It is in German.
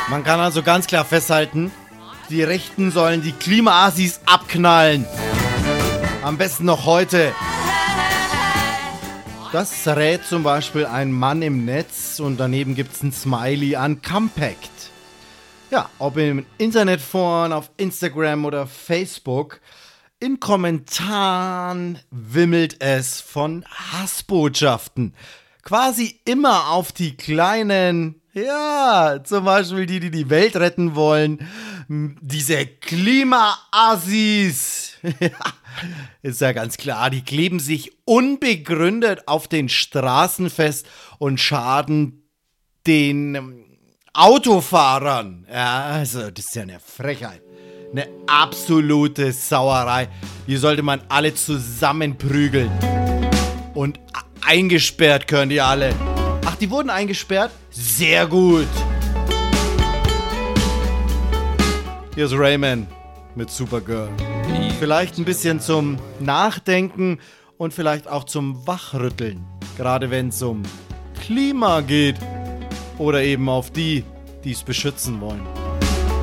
Man kann also ganz klar festhalten, die Rechten sollen die Klima-Assis abknallen. Am besten noch heute. Das rät zum Beispiel ein Mann im Netz und daneben gibt es ein Smiley an Compact. Ja, ob im Internetforen, auf Instagram oder Facebook, in Kommentaren wimmelt es von Hassbotschaften. Quasi immer auf die kleinen, ja, zum Beispiel die Welt retten wollen. Diese Klima-Assis. Ist ja ganz klar, die kleben sich unbegründet auf den Straßen fest und schaden den Autofahrern. Ja, also das ist ja eine Frechheit. Eine absolute Sauerei. Die sollte man alle zusammenprügeln. Und eingesperrt können die alle. Ach, die wurden eingesperrt? Sehr gut. Hier ist Rayman mit Supergirl. Vielleicht ein bisschen zum Nachdenken und vielleicht auch zum Wachrütteln. Gerade wenn es um Klima geht. Oder eben auf die, die es beschützen wollen.